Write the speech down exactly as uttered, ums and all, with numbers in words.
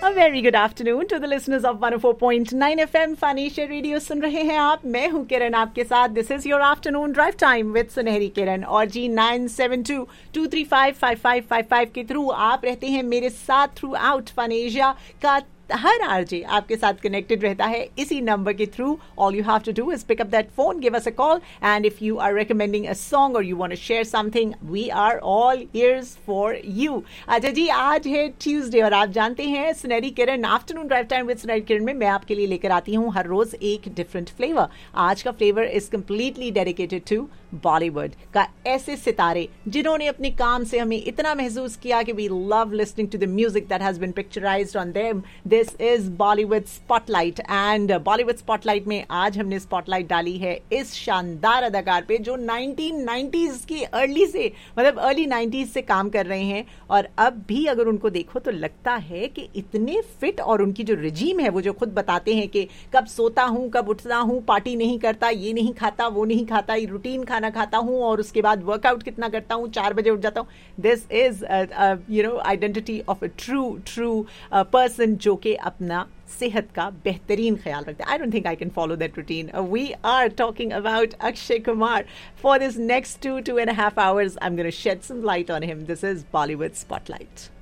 A very good afternoon to the listeners of one oh four point nine F M फानिशा radio सुन रहे हैं आप. मैं हूं किरण आपके साथ. This is your afternoon drive time with सुनहरी किरण. और जी nine seven to to three five five five five five के थ्रू आप रहते हैं मेरे साथ थ्रू आउट फानिशा का हर आरजे आपके साथ कनेक्टेड रहता है इसी नंबर के through. All you have to do is pick up that phone, give us a call, and if you are recommending a song और you want to share something, we are all years for you. अच्छा जी, आज है Tuesday और आप जानते हैं सुनहरी किरण afternoon drive time with सुनहरी किरण में मैं आपके लिए लेकर आती हूँ हर रोज एक डिफरेंट फ्लेवर. आज का flavour is completely dedicated to Bollywood का ऐसे सितारे जिन्होंने अपने काम से हमें इतना महसूस किया कि we love listening to the music that has been picturised on them. This is Bollywood spotlight, and Bollywood spotlight में आज हमने स्पॉटलाइट डाली है इस शानदार अदाकार पे जो नाइनटीन नाइंटीज़ की अर्ली से मतलब अर्ली नाइंटीज़ से काम कर रहे हैं और अब भी अगर उनको देखो तो लगता है कि इतने फिट, और उनकी जो रिजीम है वो जो खुद बताते हैं कि कब सोता हूँ कब उठता हूँ, पार्टी नहीं करता, ये नहीं खाता वो नहीं खाता, रूटीन खाना खाता हूँ और उसके बाद वर्कआउट कितना करता हूँ, चार बजे उठ जाता हूँ. This is you know identity of a true true person जो कि अपना सेहत का बेहतरीन ख्याल रखते हैं. I don't think I can follow that routine. We are talking about Akshay Kumar. For this next to to and half hours I am gonna shed some light on him. This is Bollywood spotlight.